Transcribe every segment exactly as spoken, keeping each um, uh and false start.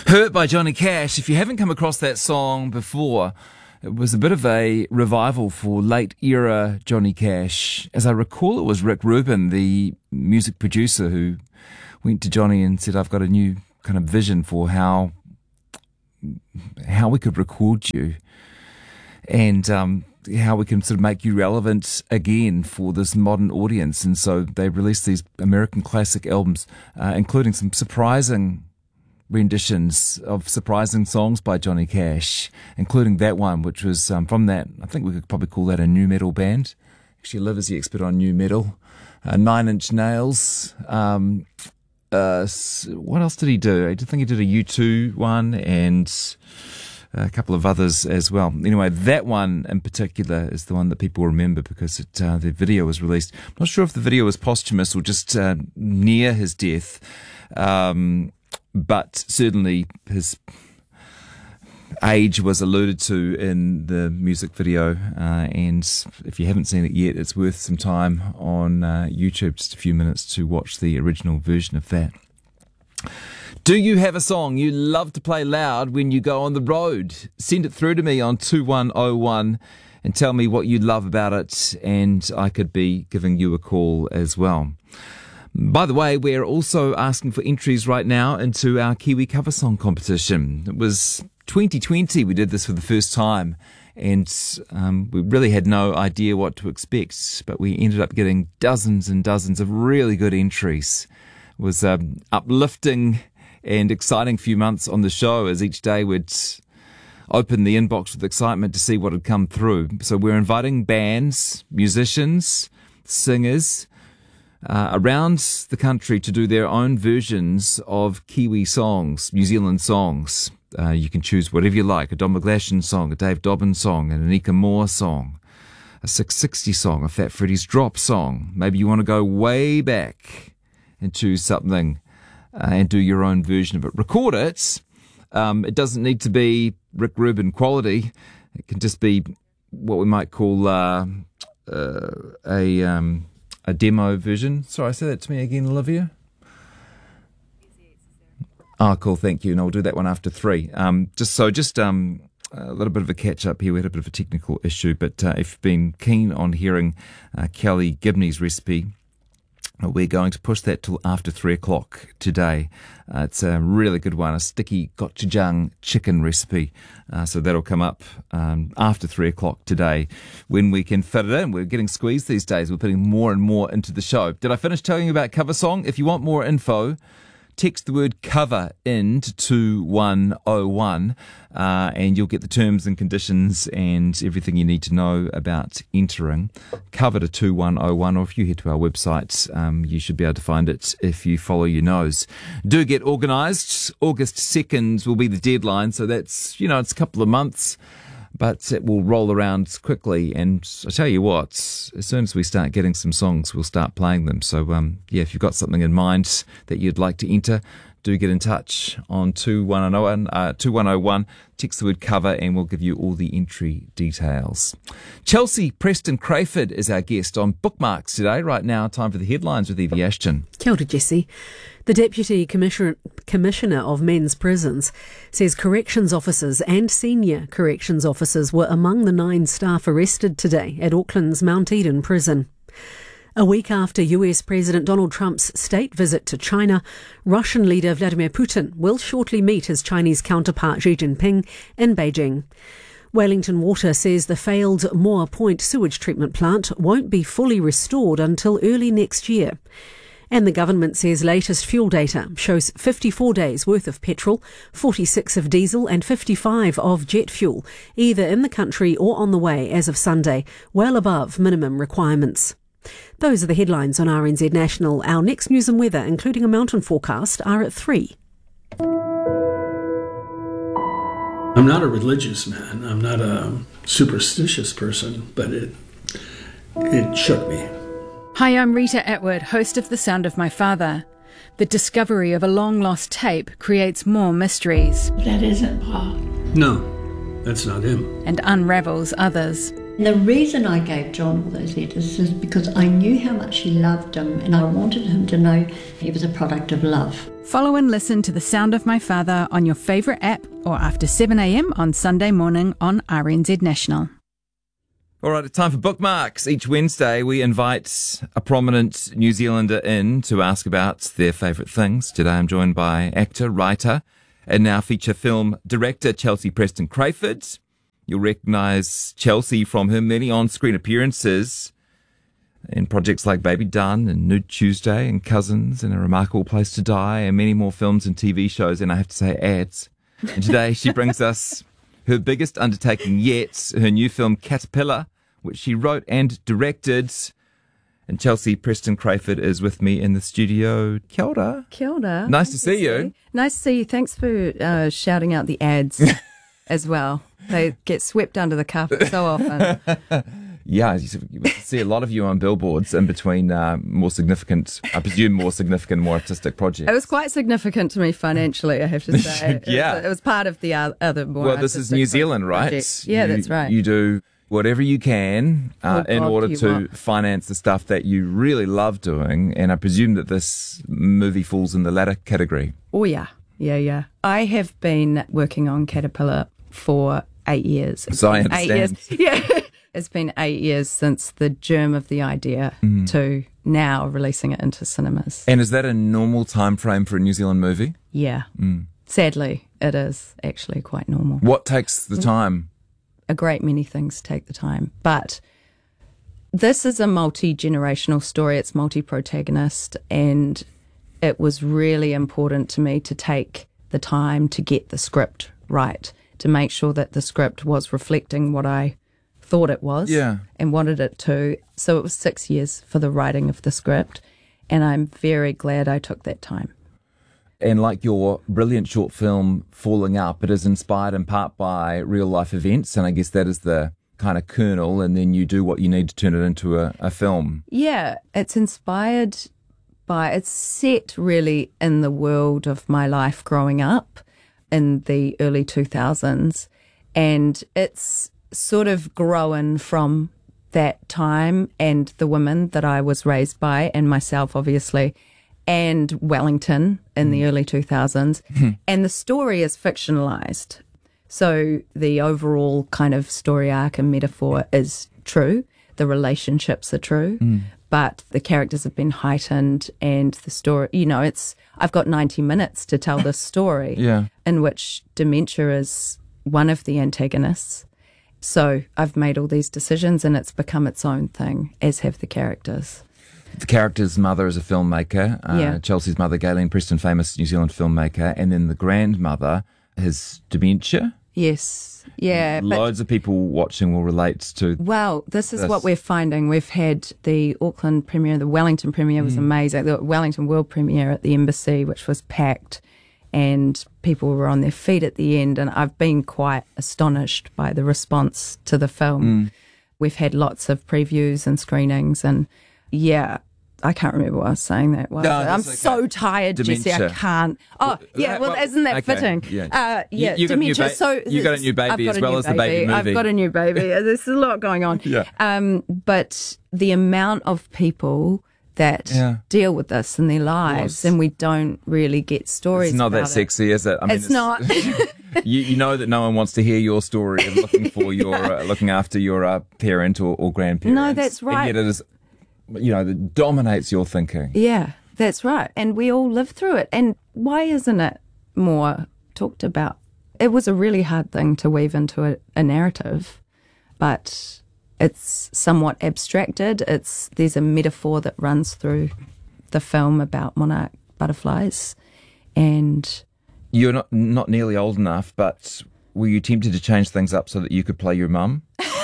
Hurt by Johnny Cash. If you haven't come across that song before, it was a bit of a revival for late era Johnny Cash. As I recall, it was Rick Rubin, the music producer, who went to Johnny and said, I've got a new kind of vision for how how we could record you and um, how we can sort of make you relevant again for this modern audience. And so they released these American classic albums, uh, including some surprising renditions of surprising songs by Johnny Cash, including that one, which was um, from that, I think we could probably call that a new metal band. Actually, Liv is the expert on new metal. Uh, Nine Inch Nails. Um, uh, what else did he do? I think he did a U two one and a couple of others as well. Anyway, that one in particular is the one that people remember because it, uh, the video was released. I'm not sure if the video was posthumous or just uh, near his death. Um, But certainly his age was alluded to in the music video. Uh, and if you haven't seen it yet, it's worth some time on uh, YouTube, just a few minutes to watch the original version of that. Do you have a song you love to play loud when you go on the road? Send it through to me on two one oh one and tell me what you love about it, and I could be giving you a call as well. By the way, we're also asking for entries right now into our Kiwi cover song competition. It was twenty twenty we did this for the first time, and um, we really had no idea what to expect, but we ended up getting dozens and dozens of really good entries. It was an uplifting and exciting few months on the show, as each day we'd open the inbox with excitement to see what had come through. So we're inviting bands, musicians, singers, Uh, around the country to do their own versions of Kiwi songs, New Zealand songs. Uh, you can choose whatever you like, a Don McGlashan song, a Dave Dobbin song, an Anika Moore song, a six sixty song, a Fat Freddy's Drop song. Maybe you want to go way back and choose something uh, and do your own version of it. Record it. Um, it doesn't need to be Rick Rubin quality. It can just be what we might call uh, uh, a... Um, A demo version. Sorry, say that to me again, Olivia. Oh, cool. Thank you. And I'll do that one after three. Um, just so, just um, a little bit of a catch up here. We had a bit of a technical issue, but uh, if you've been keen on hearing uh, Kelly Gibney's recipe, uh, we're going to push that till after three o'clock today. Uh, it's a really good one, a sticky gochujang chicken recipe. Uh, so that'll come up um, after three o'clock today when we can fit it in. We're getting squeezed these days. We're putting more and more into the show. Did I finish telling you about Cover Song? If you want more info, text the word cover in to two one oh one uh, and you'll get the terms and conditions and everything you need to know about entering. Cover to two one oh one, or if you head to our website, um, you should be able to find it if you follow your nose. Do get organised. August second will be the deadline, so that's, you know, it's a couple of months, but it will roll around quickly. And I tell you what, as soon as we start getting some songs, we'll start playing them. So, um, yeah, if you've got something in mind that you'd like to enter, do get in touch on two one oh one, uh, two one oh one, text the word cover, and we'll give you all the entry details. Chelsea Preston Crayford is our guest on Bookmarks today. Right now, time for the headlines with Evie Ashton. Kia ora, Jesse. The Deputy Commissioner, Commissioner of Men's Prisons says corrections officers and senior corrections officers were among the nine staff arrested today at Auckland's Mount Eden prison. A week after U S President Donald Trump's state visit to China, Russian leader Vladimir Putin will shortly meet his Chinese counterpart Xi Jinping in Beijing. Wellington Water says the failed Moore Point sewage treatment plant won't be fully restored until early next year. And the government says latest fuel data shows fifty-four days worth of petrol, forty-six of diesel and fifty-five of jet fuel, either in the country or on the way as of Sunday, well above minimum requirements. Those are the headlines on R N Z National. Our next news and weather, including a mountain forecast, are at three. I'm not a religious man. I'm not a superstitious person, but it it shook me. Hi, I'm Rita Atwood, host of The Sound of My Father. The discovery of a long-lost tape creates more mysteries. That isn't Paul. No, that's not him. And unravels others. And the reason I gave John all those letters is because I knew how much he loved him, and I wanted him to know he was a product of love. Follow and listen to The Sound of My Father on your favourite app or after seven a m on Sunday morning on R N Z National. All right, it's time for bookmarks. Each Wednesday, we invite a prominent New Zealander in to ask about their favourite things. Today, I'm joined by actor, writer, and now feature film director Chelsea Preston Crayford. You'll recognise Chelsea from her many on-screen appearances in projects like Baby Done and Nude Tuesday and Cousins and A Remarkable Place to Die and many more films and T V shows, and I have to say ads. And today she brings us her biggest undertaking yet, her new film Caterpillar, which she wrote and directed. And Chelsea Preston Crayford is with me in the studio. Kia ora. Kia ora. Nice to see you. Nice to see you. Thanks for uh, shouting out the ads as well. They get swept under the carpet so often. Yeah, you see a lot of you on billboards in between uh, more significant, I presume more significant, more artistic projects. It was quite significant to me financially, I have to say. Yeah. It was, it was part of the other more Well, this is New Zealand, right? projects. Yeah, you, that's right. You do whatever you can uh, Oh, in God, order you to want. finance the stuff that you really love doing, and I presume that this movie falls in the latter category. Oh, yeah. Yeah, yeah. I have been working on Caterpillar for eight years. It's So I been eight understand. years. Yeah. It's been eight years since the germ of the idea Mm. to now releasing it into cinemas. And is that a normal time frame for a New Zealand movie? Yeah. Sadly, it is actually quite normal. What takes the time? A great many things take the time, but this is a multi-generational story. It's multi-protagonist, and it was really important to me to take the time to get the script right, to make sure that the script was reflecting what I thought it was Yeah. and wanted it to. So it was six years for the writing of the script, and I'm very glad I took that time. And like your brilliant short film, Falling Up, it is inspired in part by real life events, and I guess that is the kind of kernel, and then you do what you need to turn it into a, a film. Yeah, it's inspired by, it's set really in the world of my life growing up in the early two thousands, and it's sort of grown from that time and the women that I was raised by, and myself obviously, and Wellington in the early two thousands. And the story is fictionalized. So the overall kind of story arc and metaphor is true. The relationships are true, but the characters have been heightened, and the story, you know, it's, I've got ninety minutes to tell this story Yeah. in which dementia is one of the antagonists. So I've made all these decisions, and it's become its own thing, as have the characters. The character's mother is a filmmaker, uh, Yeah. Chelsea's mother, Galen Preston, famous New Zealand filmmaker, and then the grandmother has dementia. Yes, yeah. But, Loads of people watching will relate to. well, this is This. what we're finding. We've had the Auckland premiere, the Wellington premiere was amazing, the Wellington world premiere at the Embassy, which was packed, and people were on their feet at the end, and I've been quite astonished by the response to the film. We've had lots of previews and screenings, and yeah, I can't remember what I was saying that was. No, I'm that's okay. so tired, Jesse, I Dementia. can't. Oh, yeah, well, isn't that okay, fitting? yeah. Uh, yeah, You- you got a new dementia. ba- so you got a new baby I've got as a well new as the baby movie. I've got a new baby. There's a lot going on. Yeah. Um, but the amount of people that Yeah. deal with this in their lives, course. and we don't really get stories. It's not that about it. sexy, is it? I It's not. you, you know that no one wants to hear your story of looking for your, uh, looking after your uh, parent or, or grandparent. No, that's right. And yet it is, you know, that dominates your thinking. Yeah, that's right. And we all live through it. And why isn't it more talked about? It was a really hard thing to weave into a, a narrative, but it's somewhat abstracted. It's there's a metaphor that runs through the film about monarch butterflies, and You're not not nearly old enough, but were you tempted to change things up so that you could play your mum?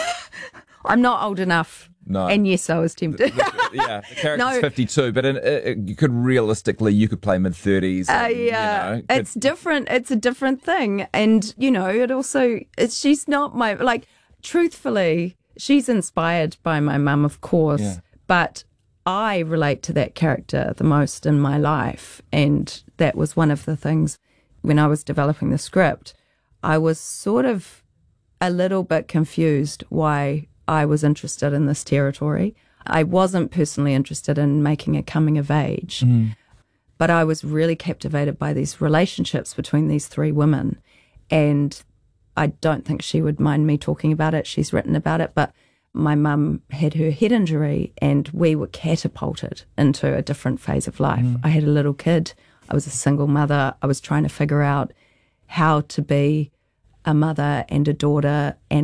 I'm not old enough. No. And yes, I was tempted. Yeah, the character's No. fifty-two, but in, uh, you could realistically, you could play mid thirties. Uh, yeah, you know, it's could- different. It's a different thing, and you know, it also. It's she's not my like. Truthfully, she's inspired by my mum, of course, Yeah. but I relate to that character the most in my life, and that was one of the things when I was developing the script. I was sort of a little bit confused why I was interested in this territory. I wasn't personally interested in making a coming of age, mm. but I was really captivated by these relationships between these three women. And I don't think she would mind me talking about it. She's written about it, but my mum had her head injury and we were catapulted into a different phase of life. Mm. I had a little kid. I was a single mother. I was trying to figure out how to be a mother and a daughter and